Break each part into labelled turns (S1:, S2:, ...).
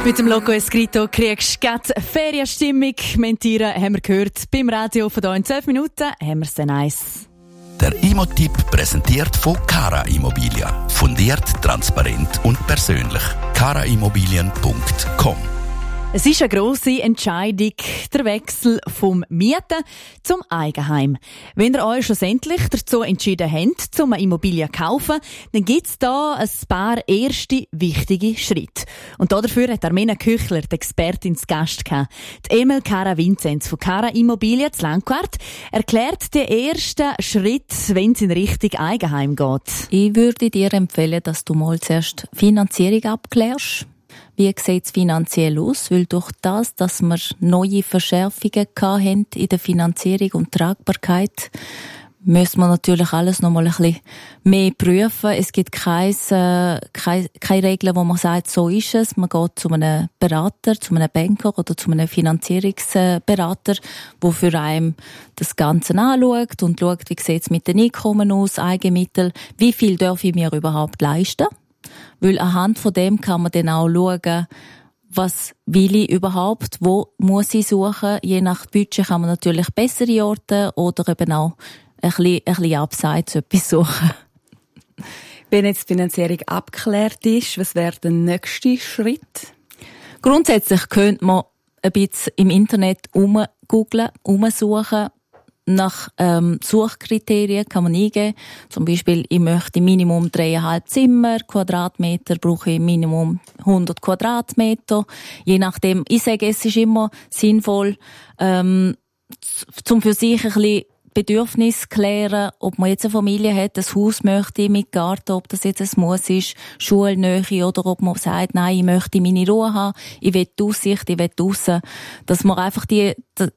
S1: Mit dem Loco Escrito kriegst du gerade Ferienstimmung. Mentieren haben wir gehört beim Radio von hier in 12 Minuten. Haben wir es dann eins.
S2: Der Immo-Tipp präsentiert von Cara Immobilien. Fundiert, transparent und persönlich. caraimmobilien.com.
S1: Es ist eine grosse Entscheidung, der Wechsel vom Mieten zum Eigenheim. Wenn ihr euch schlussendlich dazu entschieden habt, eine Immobilie zu kaufen, dann gibt es da ein paar erste wichtige Schritte. Und dafür hat Armena Küchler, die Expertin, zu Gast gehabt. Die Emel Cara Vinzenz von Cara Immobilien zu Langquart erklärt den ersten Schritt, wenn es in Richtung Eigenheim geht.
S3: Ich würde dir empfehlen, dass du mal zuerst Finanzierung abklärst. Wie sieht es finanziell aus? Weil durch das, dass wir neue Verschärfungen hatten in der Finanzierung und Tragbarkeit, müssen wir natürlich alles noch mal ein bisschen mehr prüfen. Es gibt keine Regeln, wo man sagt, so ist es. Man geht zu einem Berater, zu einem Banker oder zu einem Finanzierungsberater, der für einen das Ganze anschaut und schaut, wie sieht es mit den Einkommen aus, Eigenmittel, wie viel darf ich mir überhaupt leisten? Weil anhand von dem kann man dann auch schauen, was will ich überhaupt, wo muss ich suchen. Je nach Budget kann man natürlich bessere Orte oder eben auch ein bisschen abseits etwas suchen.
S4: Wenn jetzt die Finanzierung abgeklärt ist, was wäre der nächste Schritt?
S3: Grundsätzlich könnte man ein bisschen im Internet umsuchen. Nach Suchkriterien kann man eingeben. Zum Beispiel, ich möchte Minimum 3,5 Zimmer, Quadratmeter brauche ich Minimum 100 Quadratmeter. Je nachdem, ich sage, es ist immer sinnvoll, zum für sich ein bisschen Bedürfnis klären, ob man jetzt eine Familie hat, ein Haus möchte mit Garten, ob das jetzt ein Muss ist, Schulnähe, oder ob man sagt, nein, ich möchte meine Ruhe haben, ich will die Aussicht, ich will draussen, dass man einfach die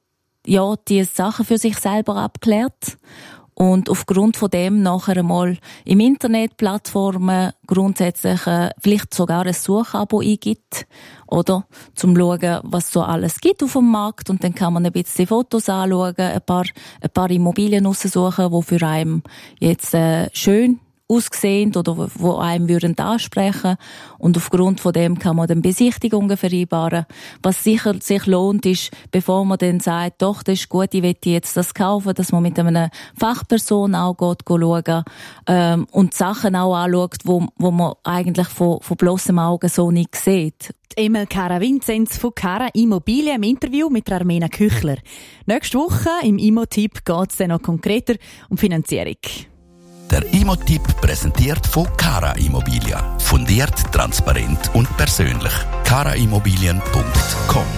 S3: Sachen für sich selber abklärt und aufgrund von dem nachher einmal im Internet Plattformen grundsätzlich vielleicht sogar ein Suchabo eingibt, oder zum schauen, was so alles gibt auf dem Markt, und dann kann man ein bisschen Fotos anschauen, ein paar Immobilien raussuchen, die für einen jetzt schön aussehen oder wo einem würden ansprechen, und aufgrund von dem kann man dann Besichtigungen vereinbaren. Was sicher sich lohnt ist, bevor man dann sagt, doch, das ist gut, ich will jetzt das kaufen, dass man mit einer Fachperson auch geht schauen und Sachen auch anschaut, wo man eigentlich von bloßem Auge so nicht sieht.
S1: Die Emel Cara Vinzenz von Cara Immobilien im Interview mit Armena Küchler. Nächste Woche im Immo-Tipp geht es dann noch konkreter um Finanzierung.
S2: Der Immo-Tipp präsentiert von Cara Immobilien. Fundiert, transparent und persönlich. caraimmobilien.com